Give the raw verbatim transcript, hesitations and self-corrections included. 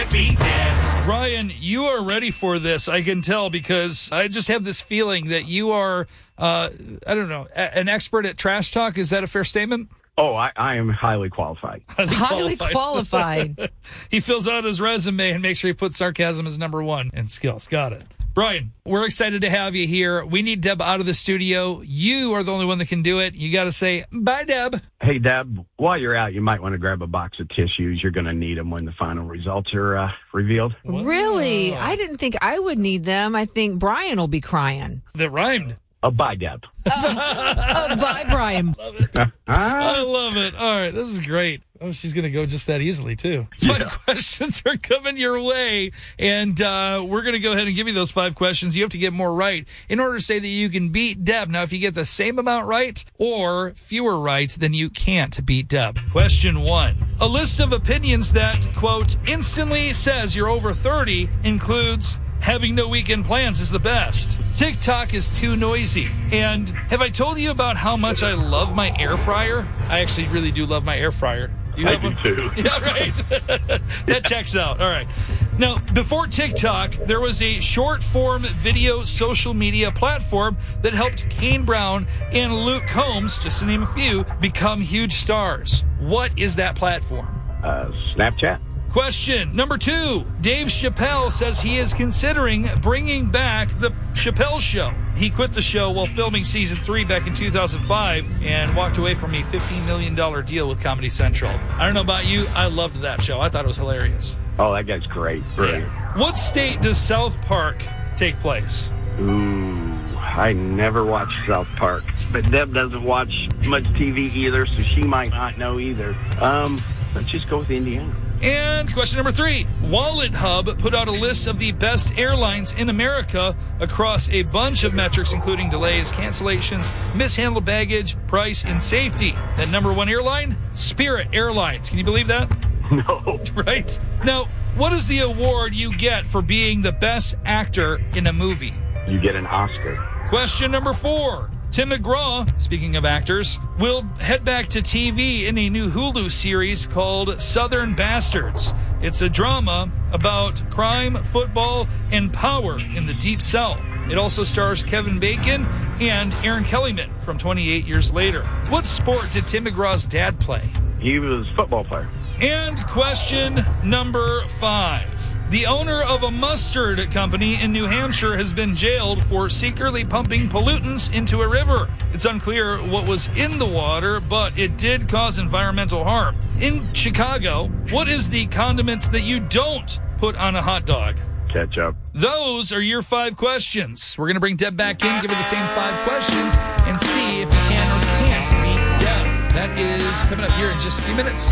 can't beat Deb. Ryan, you are ready for this, I can tell, because I just have this feeling that you are, uh, I don't know, a- an expert at trash talk. Is that a fair statement? Oh, I, I am highly qualified. Highly, Highly qualified. He fills out his resume and makes sure he puts sarcasm as number one and skills. Got it. Brian, we're excited to have you here. We need Deb out of the studio. You are the only one that can do it. You got to say, bye, Deb. Hey, Deb, while you're out, you might want to grab a box of tissues. You're going to need them when the final results are uh, revealed. Really? I didn't think I would need them. I think Brian will be crying. That rhymed. Oh, bye, Deb. Oh, bye, Brian. I love it. All right, this is great. Oh, she's going to go just that easily, too. Five Yeah. questions are coming your way, and uh, we're going to go ahead and give you those five questions. You have to get more right in order to say that you can beat Deb. Now, if you get the same amount right or fewer right, then you can't beat Deb. Question one. A list of opinions that, quote, instantly says you're over thirty includes... having no weekend plans is the best. TikTok is too noisy. And have I told you about how much I love my air fryer? I actually really do love my air fryer. You I have do one? too. Yeah, right. That checks out. All right. Now, before TikTok, there was a short-form video social media platform that helped Kane Brown and Luke Combs, just to name a few, become huge stars. What is that platform? Uh, Snapchat. Question number two. Dave Chappelle says he is considering bringing back the Chappelle Show. He quit the show while filming season three back in two thousand five and walked away from a fifteen million dollars deal with Comedy Central. I don't know about you. I loved that show. I thought it was hilarious. Oh, that guy's great. Brilliant. What state does South Park take place? Ooh, I never watched South Park. But Deb doesn't watch much T V either, so she might not know either. Um, let's just go with Indiana. And question number three. Wallet Hub put out a list of the best airlines in America across a bunch of metrics, including delays, cancellations, mishandled baggage, price, and safety. That number one airline? Spirit Airlines. Can you believe that? No. Right? Now, what is the award you get for being the best actor in a movie? You get an Oscar. Question number four. Tim McGraw, speaking of actors, will head back to T V in a new Hulu series called Southern Bastards. It's a drama about crime, football, and power in the Deep South. It also stars Kevin Bacon and Aaron Kellyman from twenty-eight years later. What sport did Tim McGraw's dad play? He was a football player. And question number five. The owner of a mustard company in New Hampshire has been jailed for secretly pumping pollutants into a river. It's unclear what was in the water, but it did cause environmental harm. In Chicago, what is the condiments that you don't put on a hot dog? Ketchup. Those are your five questions. We're going to bring Deb back in, give her the same five questions, and see if you can or can't beat Deb. That is coming up here in just a few minutes.